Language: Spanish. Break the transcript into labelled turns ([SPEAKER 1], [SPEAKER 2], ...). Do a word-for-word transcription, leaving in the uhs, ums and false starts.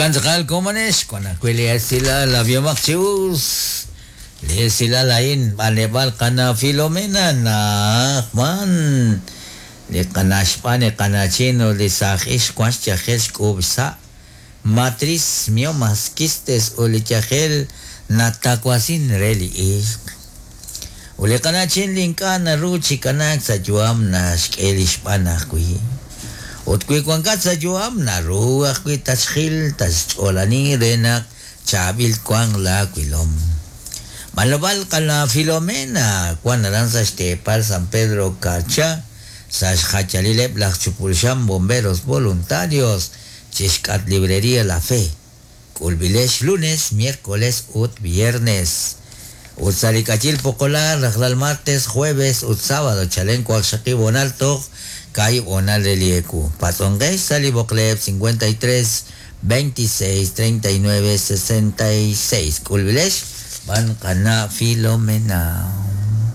[SPEAKER 1] Uganzakal komanes, kona kweli sila labio maksius. Le sila lain, balebal kana Filomena na man. Le kanash pa ne kanachino le sakish kwas chakes kubsa. Matris mio maskistes o le chakel natakwasin reli is. Ule kanachin linka na ruchi kanak sa juam na skelish pa na kui. Ot kui kwangkat sa juam na ruah kui tashil tas olani renak chabil kwang la kuilom. Malabal ka na Filomena kwan na lang sa Estepal San Pedro Cacha sa Hachalilep la Chupulsham Bomberos Voluntarios Chiscat Librería La Fe Culbilesh lunes, miércoles ut viernes ut salikachil pocolar rajlal martes, jueves ut sábado chalenco akshaki bonalto kai bonal relieku patongues salibocleb cincuenta y tres veintiséis treinta y nueve sesenta y seis Culbilesh van kana Filomena.